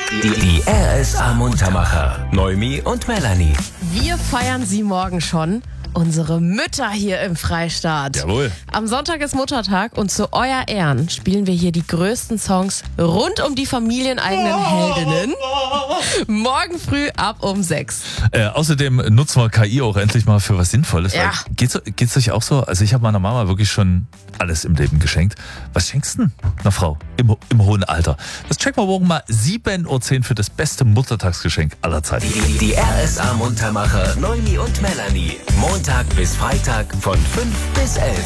Die RSA Muntermacher, Noemi und Melanie. Wir feiern sie morgen schon. Unsere Mütter hier im Freistaat. Jawohl. Am Sonntag ist Muttertag und zu euer Ehren spielen wir hier die größten Songs rund um die familieneigenen Heldinnen. Morgen früh ab um 6. Außerdem nutzen wir KI auch endlich mal für was Sinnvolles. Ja. Geht's euch auch so? Also ich habe meiner Mama wirklich schon alles im Leben geschenkt. Was schenkst du denn einer Frau im hohen Alter? Das checken wir morgen mal 7:10 Uhr für das beste Muttertagsgeschenk aller Zeiten. Die RSA Muntermacher, Noemi und Melanie. Montag bis Freitag von 5 bis 11.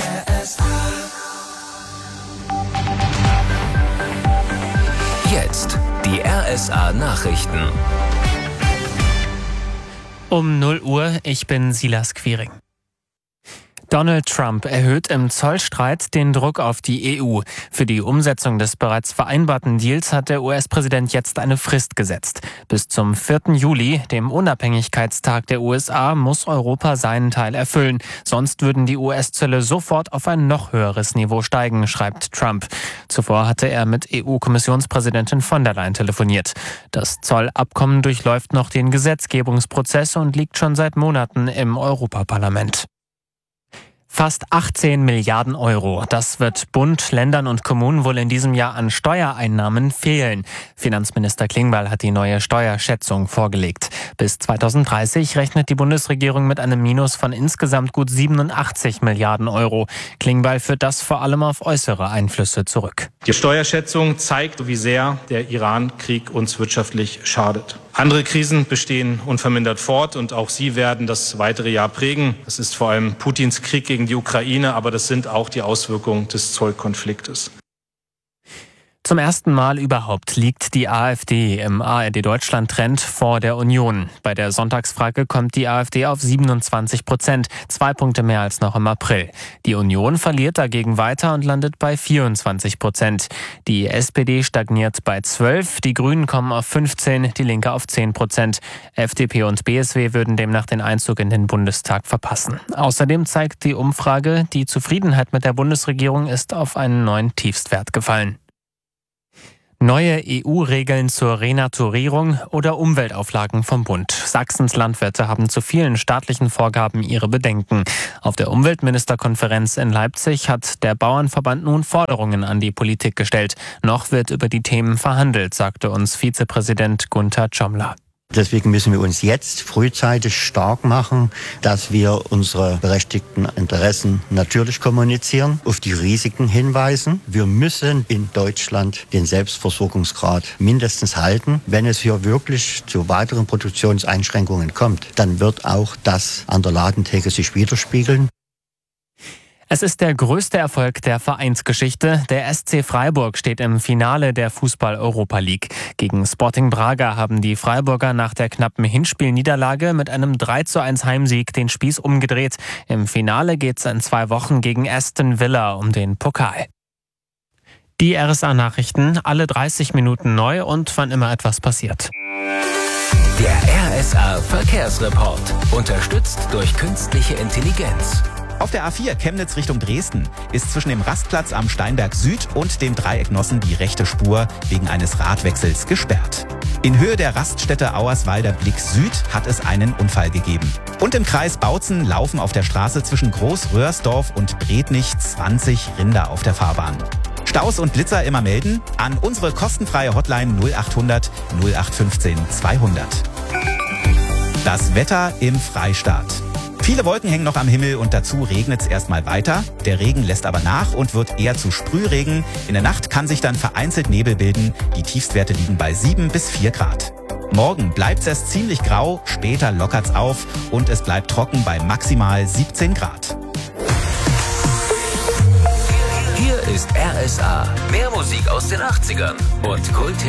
Jetzt die RSA Nachrichten. Um 0 Uhr, ich bin Silas Quiring. Donald Trump erhöht im Zollstreit den Druck auf die EU. Für die Umsetzung des bereits vereinbarten Deals hat der US-Präsident jetzt eine Frist gesetzt. Bis zum 4. Juli, dem Unabhängigkeitstag der USA, muss Europa seinen Teil erfüllen. Sonst würden die US-Zölle sofort auf ein noch höheres Niveau steigen, schreibt Trump. Zuvor hatte er mit EU-Kommissionspräsidentin von der Leyen telefoniert. Das Zollabkommen durchläuft noch den Gesetzgebungsprozess und liegt schon seit Monaten im Europaparlament. Fast 18 Milliarden Euro. Das wird Bund, Ländern und Kommunen wohl in diesem Jahr an Steuereinnahmen fehlen. Finanzminister Klingbeil hat die neue Steuerschätzung vorgelegt. Bis 2030 rechnet die Bundesregierung mit einem Minus von insgesamt gut 87 Milliarden Euro. Klingbeil führt das vor allem auf äußere Einflüsse zurück. Die Steuerschätzung zeigt, wie sehr der Iran-Krieg uns wirtschaftlich schadet. Andere Krisen bestehen unvermindert fort und auch sie werden das weitere Jahr prägen. Das ist vor allem Putins Krieg gegen die Ukraine, aber das sind auch die Auswirkungen des Zollkonfliktes. Zum ersten Mal überhaupt liegt die AfD im ARD-Deutschland-Trend vor der Union. Bei der Sonntagsfrage kommt die AfD auf 27%, 2 Punkte mehr als noch im April. Die Union verliert dagegen weiter und landet bei 24%. Die SPD stagniert bei 12%, die Grünen kommen auf 15%, die Linke auf 10%. FDP und BSW würden demnach den Einzug in den Bundestag verpassen. Außerdem zeigt die Umfrage, die Zufriedenheit mit der Bundesregierung ist auf einen neuen Tiefstwert gefallen. Neue EU-Regeln zur Renaturierung oder Umweltauflagen vom Bund. Sachsens Landwirte haben zu vielen staatlichen Vorgaben ihre Bedenken. Auf der Umweltministerkonferenz in Leipzig hat der Bauernverband nun Forderungen an die Politik gestellt. Noch wird über die Themen verhandelt, sagte uns Vizepräsident Gunther Tschomler. Deswegen müssen wir uns jetzt frühzeitig stark machen, dass wir unsere berechtigten Interessen natürlich kommunizieren, auf die Risiken hinweisen. Wir müssen in Deutschland den Selbstversorgungsgrad mindestens halten. Wenn es hier wirklich zu weiteren Produktionseinschränkungen kommt, dann wird auch das an der Ladentheke sich widerspiegeln. Es ist der größte Erfolg der Vereinsgeschichte. Der SC Freiburg steht im Finale der Fußball-Europa League. Gegen Sporting Braga haben die Freiburger nach der knappen Hinspielniederlage mit einem 3:1 Heimsieg den Spieß umgedreht. Im Finale geht's in 2 Wochen gegen Aston Villa um den Pokal. Die RSA-Nachrichten, alle 30 Minuten neu und wann immer etwas passiert. Der RSA Verkehrsreport. Unterstützt durch künstliche Intelligenz. Auf der A4 Chemnitz Richtung Dresden ist zwischen dem Rastplatz am Steinberg Süd und dem Dreieck Nossen die rechte Spur wegen eines Radwechsels gesperrt. In Höhe der Raststätte Auerswalder Blick Süd hat es einen Unfall gegeben. Und im Kreis Bautzen laufen auf der Straße zwischen Groß-Röhrsdorf und Brednich 20 Rinder auf der Fahrbahn. Staus und Blitzer immer melden an unsere kostenfreie Hotline 0800 0815 200. Das Wetter im Freistaat. Viele Wolken hängen noch am Himmel und dazu regnet es erstmal weiter. Der Regen lässt aber nach und wird eher zu Sprühregen. In der Nacht kann sich dann vereinzelt Nebel bilden. Die Tiefstwerte liegen bei 7 bis 4 Grad. Morgen bleibt es erst ziemlich grau, später lockert's auf und es bleibt trocken bei maximal 17 Grad. Hier ist RSA. Mehr Musik aus den 80ern und Kult.